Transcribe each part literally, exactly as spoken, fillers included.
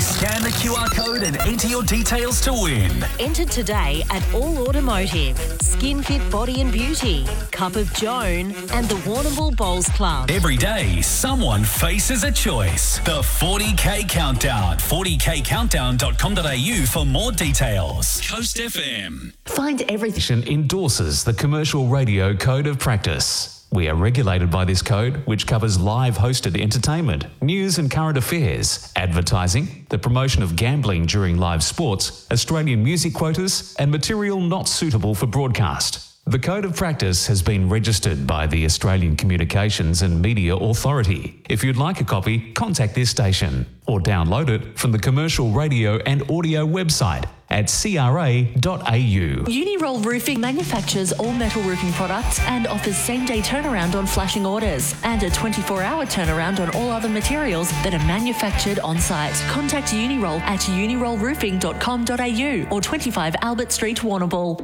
Scan the Q R code and enter your details to win. Enter today at All Automotive, SkinFit Body and Beauty, Cup of Joan, and the Warrnambool Bowls Club. Every day, someone faces a choice. The forty K Countdown. forty K countdown dot com dot a u for more details. Coast F M. Find everything. Endorses the Commercial Radio Code of Practice. We are regulated by this code, which covers live hosted entertainment, news and current affairs, advertising, the promotion of gambling during live sports, Australian music quotas, and material not suitable for broadcast. The Code of Practice has been registered by the Australian Communications and Media Authority. If you'd like a copy, contact this station or download it from the Commercial Radio and Audio website at c r a dot a u. Uniroll Roofing manufactures all metal roofing products and offers same-day turnaround on flashing orders and a twenty-four hour turnaround on all other materials that are manufactured on-site. Contact Uniroll at uniroll roofing dot com dot a u or twenty-five Albert Street, Warrnambool.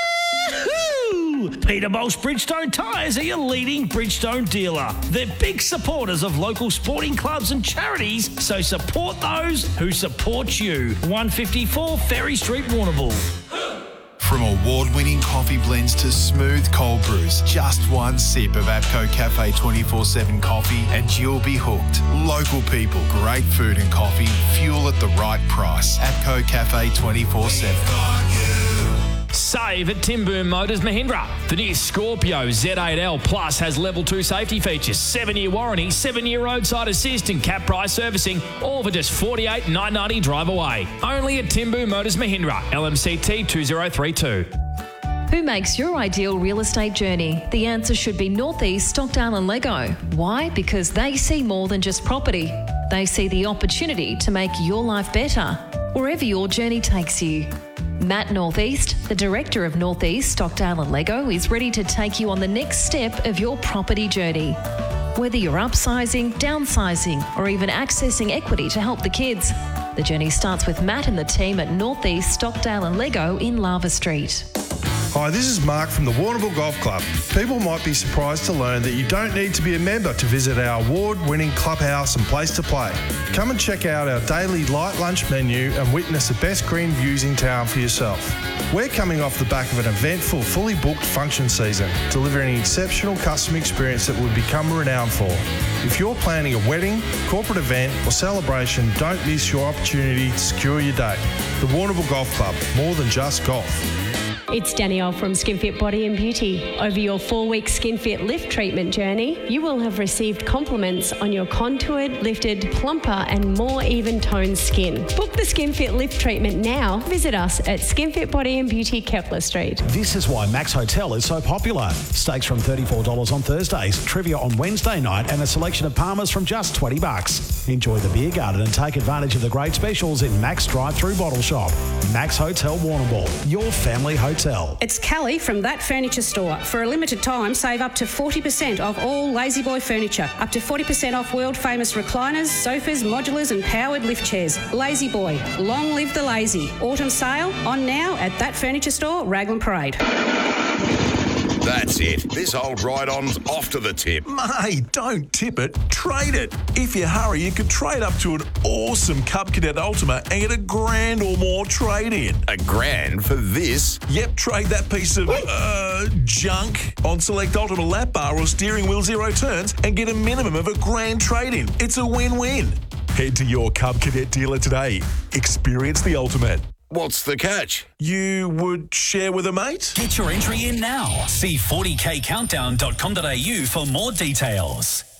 Peterbolt's Bridgestone Tyres are your leading Bridgestone dealer. They're big supporters of local sporting clubs and charities, so support those who support you. one fifty-four Ferry Street, Warrnambool. From award-winning coffee blends to smooth cold brews, just one sip of APCO Cafe twenty-four seven coffee and you'll be hooked. Local people, great food and coffee, fuel at the right price. APCO Cafe twenty-four seven. Save at Tim Boom Motors Mahindra. The new Scorpio Z eight L Plus has level two safety features, seven-year warranty, seven-year roadside assist and cap price servicing, all for just forty-eight thousand nine hundred ninety drive away. Only at Tim Boom Motors Mahindra, L M C T two zero three two. Who makes your ideal real estate journey? The answer should be Northeast Stockdale and Lego. Why? Because they see more than just property. They see the opportunity to make your life better, wherever your journey takes you. Matt Northeast, the director of Northeast Stockdale and Lego, is ready to take you on the next step of your property journey. Whether you're upsizing, downsizing, or even accessing equity to help the kids, the journey starts with Matt and the team at Northeast Stockdale and Lego in Lava Street. Hi, this is Mark from the Warrnambool Golf Club. People might be surprised to learn that you don't need to be a member to visit our award-winning clubhouse and place to play. Come and check out our daily light lunch menu and witness the best green views in town for yourself. We're coming off the back of an eventful, fully booked function season, delivering an exceptional customer experience that we've become renowned for. If you're planning a wedding, corporate event or celebration, don't miss your opportunity to secure your date. The Warrnambool Golf Club, more than just golf. It's Danielle from SkinFit Body and Beauty. Over your four-week SkinFit lift treatment journey, you will have received compliments on your contoured, lifted, plumper and more even-toned skin. Book the SkinFit lift treatment now. Visit us at SkinFit Body and Beauty, Kepler Street. This is why Max Hotel is so popular. Steaks from thirty-four dollars on Thursdays, trivia on Wednesday night and a selection of Palmers from just twenty bucks. Enjoy the beer garden and take advantage of the great specials in Max Drive-Thru Bottle Shop. Max Hotel Warrnambool, your family hotel. It's Callie from That Furniture Store. For a limited time, save up to forty percent off all Lazy Boy furniture. Up to forty percent off world-famous recliners, sofas, modulars and powered lift chairs. Lazy Boy, long live the lazy. Autumn sale on now at That Furniture Store, Raglan Parade. That's it. This old ride-on's off to the tip. Mate, don't tip it, trade it. If you hurry, you could trade up to an awesome Cub Cadet Ultima and get a grand or more trade-in. A grand for this? Yep, trade that piece of, uh, junk on select Ultima lap bar or steering wheel zero turns and get a minimum of a grand trade-in. It's a win-win. Head to your Cub Cadet dealer today. Experience the ultimate. What's the catch? You would share with a mate? Get your entry in now. See forty K countdown dot com dot a u for more details.